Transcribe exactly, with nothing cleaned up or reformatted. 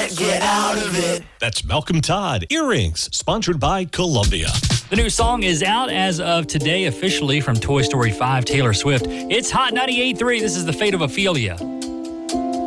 can't get out of it. That's Malcolm Todd, Earrings, sponsored by Columbia. The new song is out as of today officially from Toy Story five, Taylor Swift. It's Hot ninety-eight point three. This is The Fate of Ophelia.